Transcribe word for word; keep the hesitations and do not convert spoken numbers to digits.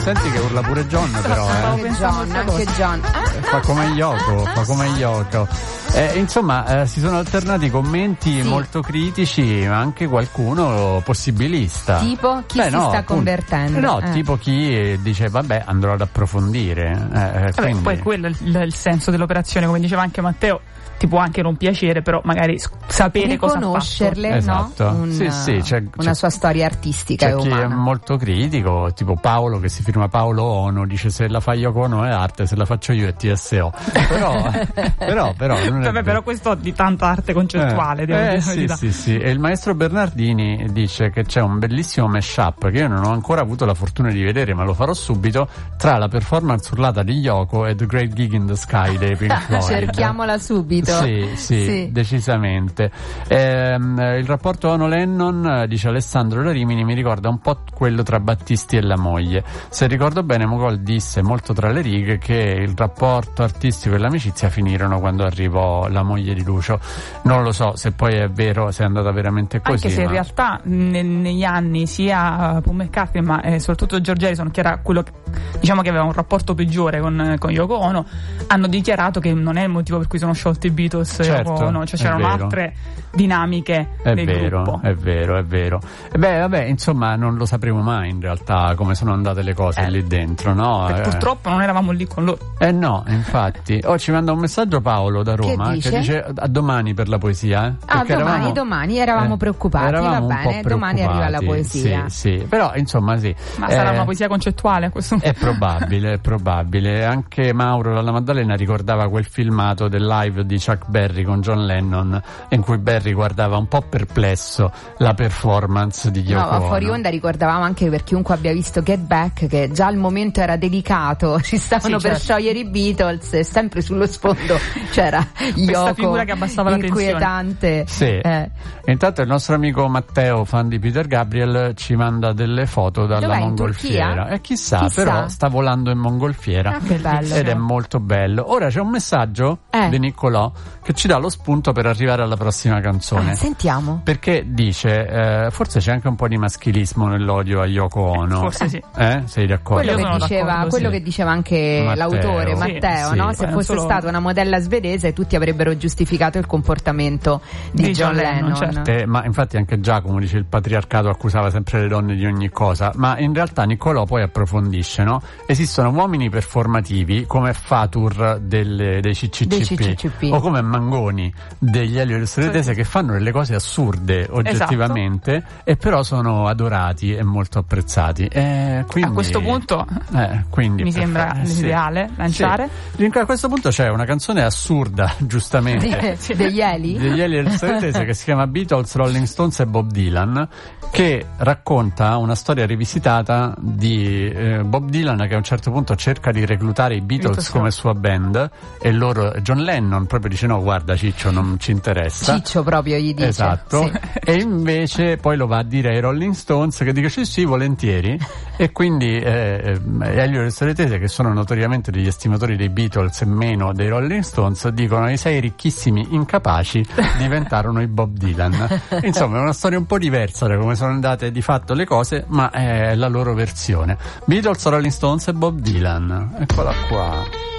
senti che urla pure John però, eh. Anche John, anche John. Fa come Yoko, fa come Yoko. Eh, insomma, eh, si sono alternati commenti Sì. molto critici, ma anche qualcuno possibilista. Tipo chi Beh, si no, sta appunto. convertendo? No, Eh. tipo chi dice vabbè, andrò ad approfondire. Eh, Vabbè, quindi... poi quello è il, il senso dell'operazione, come diceva anche Matteo. Ti può anche non piacere, però magari sapere cosa ha fatto. Riconoscerle, Esatto. no? Un, Sì, sì, c'è- una c'è- sua storia artistica C'è e chi è umana. molto critico, tipo Paolo che si firma Paolo Ono, dice se la fa Yoko Ono è arte, se la faccio io è T S O. Però, però, però, non è Vabbè, vero. però questo è di tanta arte concettuale, Eh, devo eh, dire la sì, verità. sì, sì. E il maestro Bernardini dice che c'è un bellissimo mashup che io non ho ancora avuto la fortuna di vedere, ma lo farò subito, tra la performance urlata di Yoko e The Great Gig in the Sky dei Pink Floyd. Cerchiamola subito. Sì, sì, Sì. decisamente. Ehm, il rapporto Ono-Lennon, dice Alessandro da Rimini, mi ricorda un po' quello tra Battisti e la moglie. Se ricordo bene, Mogol disse molto tra le righe che il rapporto artistico e l'amicizia finirono quando arrivò la moglie di Lucio. Non lo so se poi è vero, se è andata veramente così. Anche se in ma... realtà nel- negli anni sia Paul McCartney ma eh, soprattutto George Harrison, che era quello che, diciamo che aveva un rapporto peggiore con, con Yoko Ono, hanno dichiarato che non è il motivo per cui sono sciolti i Beatles. Certo, Yoko Ono, cioè è c'erano vero. altre dinamiche È del vero, gruppo. è vero, è vero. E beh, vabbè, insomma, non lo sapremo mai in realtà come sono andate le cose Eh. lì dentro, no? Perché Eh. purtroppo non eravamo lì con loro. Eh no, infatti. Oh, ci manda un messaggio Paolo da Roma Che dice? a domani per la poesia. Eh? Ah, Perché domani, eravamo- domani eravamo eh, preoccupati, eravamo va un po' bene, domani arriva la preoccupati, poesia. Sì, sì, però insomma sì. Ma sarà Eh, una poesia concettuale a questo punto? È probabile, è probabile. Anche Mauro dalla Maddalena ricordava quel filmato del live di Chuck Berry con John Lennon in cui Berry guardava un po' perplesso la performance di Yoko No, ma fuori Ono. onda ricordavamo anche, per chiunque abbia visto Get Back, che già il momento era delicato, ci stavano Sì, per certo. sciogliere i Beatles e sempre sullo sfondo c'era Yoko figura che abbassava la tensione. inquietante. Sì. Eh. Intanto il nostro amico Matteo, fan di Peter Gabriel, ci manda delle foto dalla Dov'è, in mongolfiera. Turchia? E chissà, Chissà. però sta volando in mongolfiera. Ah, che bello. Ed è molto bello. Ora c'è un messaggio Eh. di Niccolò che ci dà lo spunto per arrivare alla prossima canzone. Ah, sentiamo. Perché dice, eh, forse c'è anche un po' di maschilismo nell'odio a Yoko Ono. Forse sì. Eh? Sei d'accordo? Quello, Io che sono diceva, d'accordo, quello sì. che diceva anche Matteo. l'autore Sì, Matteo, sì. no? Se Poi non fosse solo- stata una modella svedese tutti avrebbero giustificato il comportamento di, Di John John Lennon, Lennon. certo. Eh, ma infatti anche Giacomo dice il patriarcato accusava sempre le donne di ogni cosa, ma in realtà Niccolò poi approfondisce, no? Esistono uomini performativi come Fatur delle, dei C C C P, Dei C C C P. o come Mangoni degli Elio del Soletese, che fanno delle cose assurde oggettivamente e però sono adorati e molto apprezzati. E quindi, A questo punto eh, quindi mi per sembra fa- eh, sì. l'ideale lanciare. Sì. A questo punto c'è una canzone assurda, giustamente, Di- degli Eli? degli Eli del Soletese, che si chiama Beatles, Rolling Stones e Bob Dylan, che racconta una storia rivisitata di eh, Bob Dylan che a un certo punto cerca di reclutare i Beatles Beatles, come no. sua band e loro, John Lennon proprio dice no, guarda Ciccio, non ci interessa. Ciccio proprio gli dice. Esatto. Sì. E invece poi lo va a dire ai Rolling Stones, che dice sì sì volentieri, e quindi eh, eh, Elio del Soletese, che sono notoriamente degli estimatori dei Beatles e meno dei Rolling Stones, dicono i sei ricchissimi incapaci diventarono i Bob Dylan. Insomma è una storia un po' diversa da come sono andate di fatto le cose, ma è la loro versione. Beatles, Rolling Stones e Bob Dylan, eccola qua.